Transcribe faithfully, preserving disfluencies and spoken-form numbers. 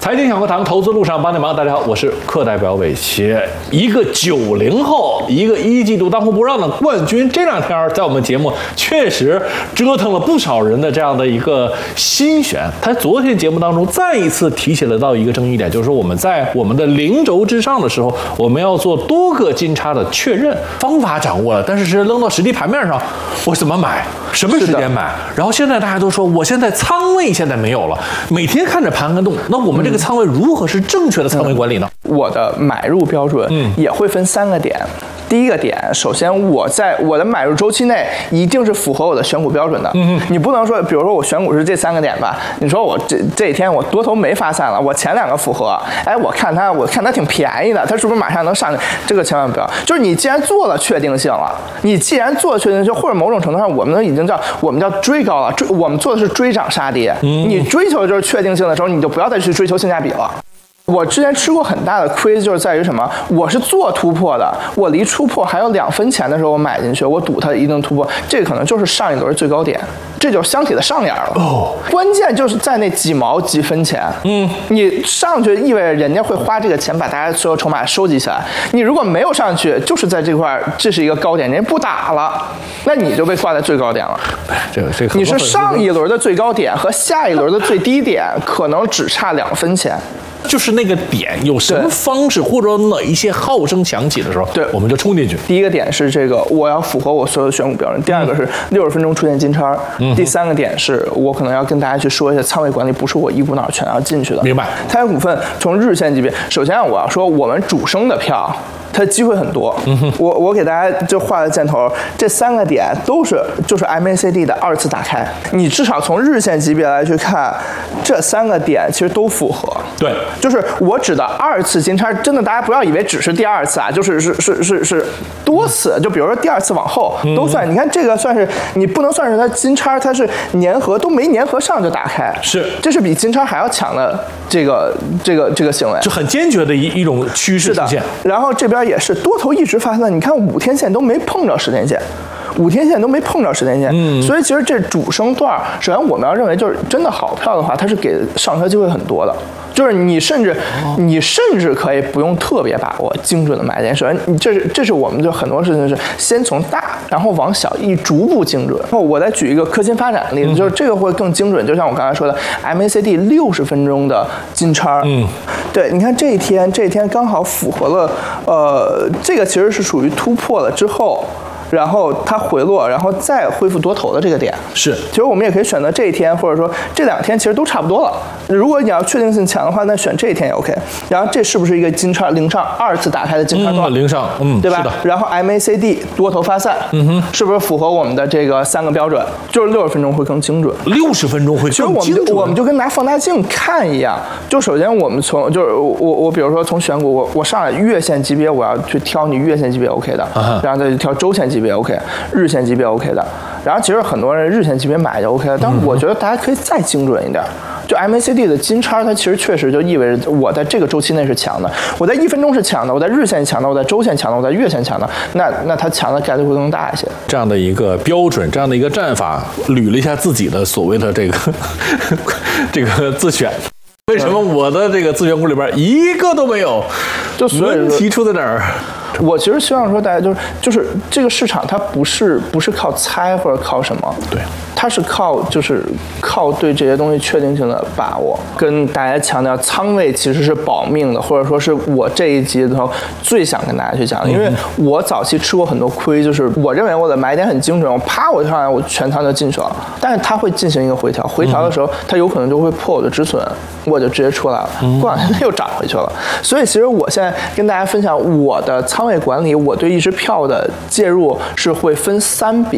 财经小课堂，投资路上帮你忙。大家好，我是课代表伟奇，一个九零后，一个一季度当红不让的冠军。这两天在我们节目确实折腾了不少人的这样的一个心弦。他昨天节目当中再一次提起了到一个争议点，就是说我们在我们的零轴之上的时候，我们要做多个金叉的确认，方法掌握了，但是是扔到实际盘面上，我怎么买？什么时间买？然后现在大家都说，我现在仓位现在没有了，每天看着盘跟动，那我们这个仓位如何是正确的仓位管理呢？ 嗯、我的买入标准也会分三个点。嗯第一个点，首先我在我的买入周期内一定是符合我的选股标准的。嗯，你不能说，比如说我选股是这三个点吧，你说我这这一天我多头没发散了，我前两个符合，哎，我看它我看它挺便宜的，它是不是马上能上去？这个千万不要。就是你既然做了确定性了，你既然做了确定性，或者某种程度上我们已经叫我们叫追高了，追我们做的是追涨杀跌。嗯，你追求的就是确定性的时候，你就不要再去追求性价比了。我之前吃过很大的亏，就是在于什么？我是做突破的，我离突破还有两分钱的时候，我买进去，我赌它一定突破，这个可能就是上一轮最高点，这就是箱体的上沿了。哦，关键就是在那几毛几分钱。嗯，你上去意味着人家会花这个钱把大家所有筹码收集起来，你如果没有上去，就是在这块这是一个高点，人家不打了，那你就被挂在最高点了。 这个这个， 你是上一轮的最高点和下一轮的最低点，可能只差两分钱。 就是那个点有什么方式，或者哪一些号声响起的时候，对，我们就冲进去。 第一个点是这个，我要符合我所有的选股标准。第二个是六十分钟出现金叉。嗯。第三个点是我可能要跟大家去说一下仓位管理，不是我一股脑全要进去的。 明白。 太阳股份从日线级别，首先我要说我们主升的票，它机会很多。嗯、我我给大家就画了箭头，这三个点都是就是 M A C D 的二次打开。你至少从日线级别来去看，这三个点其实都符合。 对。 就是我指的二次金叉，真的大家不要以为只是第二次啊，就是是是是是多次，就比如说第二次往后都算。嗯、你看这个算是你不能算是它金叉，它是粘合都没粘合上就打开， 是这是比金叉还要强的这个这个这个行为， 就很坚决的一一种趋势出现。 然后这边也是多头一直发散，你看五天线都没碰着十天线。五天线都没碰着十天线，嗯，所以其实这主升段，首先我们要认为就是真的好票的话，它是给上车机会很多的，就是你甚至、哦、你甚至可以不用特别把握精准的买点。首先，你这是这是我们就很多事情是先从大，然后往小，一逐步精准。然后我再举一个科技发展的例子，嗯、就是这个会更精准。就像我刚才说的 ，M A C D 六十分钟的金叉，嗯，对，你看这一天这一天刚好符合了，呃，这个其实是属于突破了之后。然后它回落，然后再恢复多头的这个点是， 其实我们也可以选择这一天，或者说这两天其实都差不多了。如果你要确定性强的话，那选这一天也 OK。然后这是不是一个金叉零上二次打开的金叉段？ 嗯、零上，嗯， 对吧？然后 M A C D 多头发散，嗯哼，是不是符合我们的这个三个标准？就是六十分钟会更精准， 六十分钟会更精准。 其实我们就我们就跟拿放大镜看一样，就首先我们从就是我我比如说从选股，我我上来月线级别，我要去挑你月线级别 OK 的，啊、然后再去挑周线级别 OK， 日线级别 OK 的，然后其实很多人日线级别买就 OK 了，但是我觉得大家可以再精准一点。就 M A C D 的金叉，它其实确实就意味着我在这个周期内是强的，我在一分钟是强的，我在日线强的，我在周线强的，我在月线强的，那那它强的概率会更大一些。 这样的一个标准，这样的一个战法，捋了一下自己的所谓的这个这个自选。为什么我的这个自选股里边一个都没有？ 就问题出在哪儿？ 我其实希望说大家就是就是这个市场它不是不是靠猜或者靠什么， 对， 它是靠就是靠对这些东西确定性的把握。跟大家强调，仓位其实是保命的，或者说是我这一集的时候最想跟大家去讲的，因为我早期吃过很多亏，就是我认为我的买点很精准，我啪我就上来我全仓就进去了，但是它会进行一个回调，回调的时候它有可能就会破我的止损，我就直接出来了，过两天它又涨回去了。所以其实我现在跟大家分享我的仓位管理，我对一只票的介入是会分三笔。